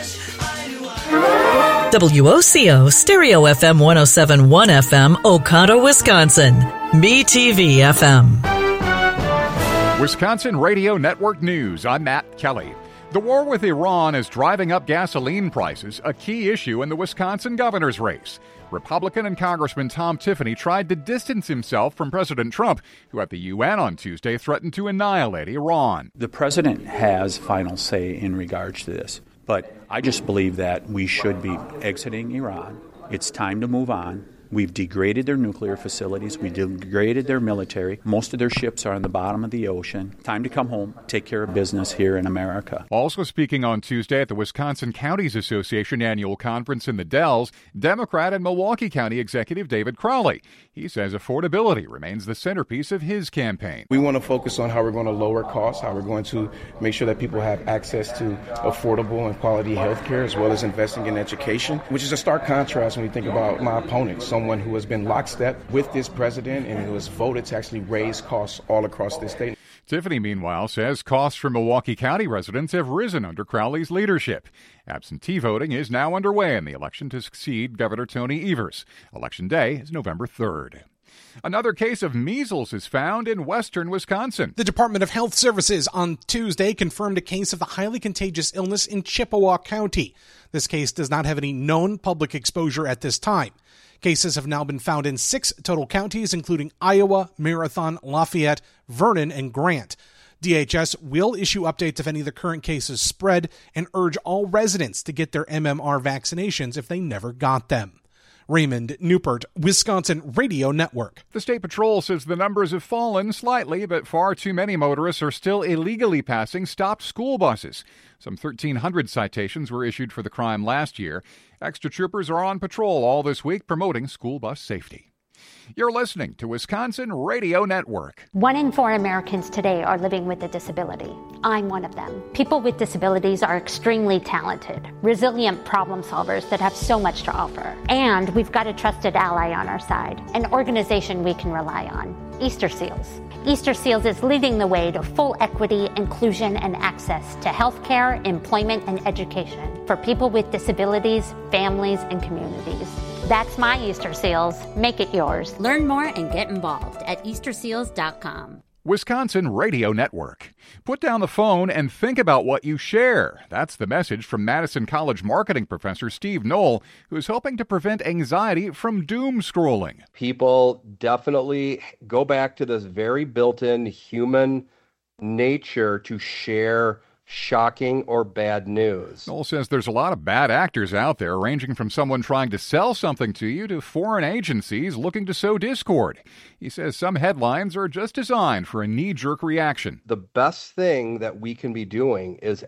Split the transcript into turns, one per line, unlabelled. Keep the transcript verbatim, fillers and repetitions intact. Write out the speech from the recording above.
W O C O Stereo F M one oh seven point one F M, Okata, Wisconsin. B T V F M.
Wisconsin Radio Network News. I'm Matt Kelly. The war with Iran is driving up gasoline prices, a key issue in the Wisconsin governor's race. Republican and Congressman Tom Tiffany tried to distance himself from President Trump, who at the U N on Tuesday threatened to annihilate Iran.
The president has final say in regards to this, but I just believe that we should be exiting Iran. It's time to move on. We've degraded their nuclear facilities. We degraded their military. Most of their ships are on the bottom of the ocean. Time to come home, take care of business here in America.
Also speaking on Tuesday at the Wisconsin Counties Association annual conference in the Dells, Democrat and Milwaukee County Executive David Crowley. He says affordability remains the centerpiece of his campaign.
We want to focus on how we're going to lower costs, how we're going to make sure that people have access to affordable and quality health care, as well as investing in education, which is a stark contrast when we think about my opponent, someone who has been lockstep with this president and who has voted to actually raise costs all across this state.
Tiffany, meanwhile, says costs for Milwaukee County residents have risen under Crowley's leadership. Absentee voting is now underway in the election to succeed Governor Tony Evers. Election day is November third. Another case of measles is found in western Wisconsin.
The Department of Health Services on Tuesday confirmed a case of the highly contagious illness in Chippewa County. This case does not have any known public exposure at this time. Cases have now been found in six total counties, including Iowa, Marathon, Lafayette, Vernon, and Grant. D H S will issue updates if any of the current cases spread and urge all residents to get their M M R vaccinations if they never got them. Raymond Newport, Wisconsin Radio Network.
The State Patrol says the numbers have fallen slightly, but far too many motorists are still illegally passing stopped school buses. Some thirteen hundred citations were issued for the crime last year. Extra troopers are on patrol all this week promoting school bus safety. You're listening to Wisconsin Radio Network.
One in four Americans today are living with a disability. I'm one of them. People with disabilities are extremely talented, resilient problem solvers that have so much to offer. And we've got a trusted ally on our side, an organization we can rely on, Easter Seals. Easter Seals is leading the way to full equity, inclusion, and access to health care, employment, and education for people with disabilities, families, and communities. That's my Easter Seals. Make it yours.
Learn more and get involved at easter seals dot com.
Wisconsin Radio Network. Put down the phone and think about what you share. That's the message from Madison College marketing professor Steve Knoll, who's hoping to prevent anxiety from doom scrolling.
People definitely go back to this very built-in human nature to share shocking or bad news.
Knoll says there's a lot of bad actors out there, ranging from someone trying to sell something to you to foreign agencies looking to sow discord. He says some headlines are just designed for a knee-jerk reaction.
The best thing that we can be doing is